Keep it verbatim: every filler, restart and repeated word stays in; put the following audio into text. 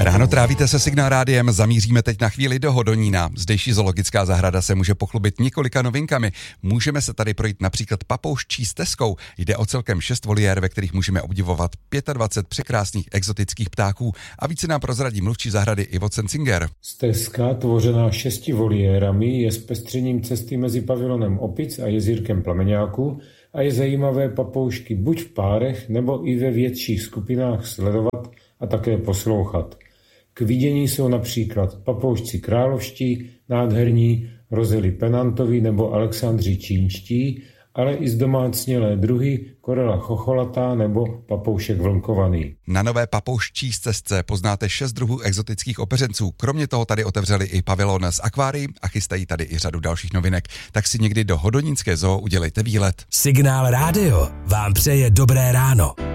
Ráno trávíte se Signál rádiem, zamíříme teď na chvíli do Hodonína. Zdejší zoologická zahrada se může pochlubit několika novinkami. Můžeme se tady projít například papouščí stezkou. Jde o celkem šest voliér, ve kterých můžeme obdivovat dvacet pět překrásných exotických ptáků. A více nám prozradí mluvčí zahrady Ivo Cencinger. Stezka, tvořená šesti voliérami, je zpestřením cesty mezi pavilonem opic a jezírkem plameňáků a je zajímavé papoušky buď v párech nebo i ve větších skupinách sledovat a také poslouchat. K vidění jsou například papoušci královští, nádherní, rozely penantovi nebo alexandři čínští, ale i zdomácnělé druhy korela chocholatá nebo papoušek vlnkovaný. Na nové papouščí stezce poznáte šest druhů exotických opeřenců. Kromě toho tady otevřeli i pavilon s akvárií a chystají tady i řadu dalších novinek. Tak si někdy do Hodonínské zoo udělejte výlet. Signál rádio vám přeje dobré ráno.